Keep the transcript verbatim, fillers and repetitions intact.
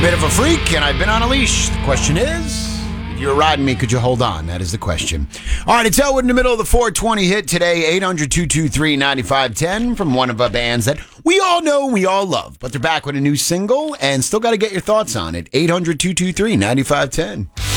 a bit of a freak, and I've been on a leash. The question is, if you were riding me, could you hold on? That is the question. All right, it's Elwood in the middle of the four twenty hit today, eight hundred, two two three, nine five one zero from one of our bands that we all know, we all love. But they're back with a new single, and still got to get your thoughts on it. eight hundred, two two three, nine five one zero.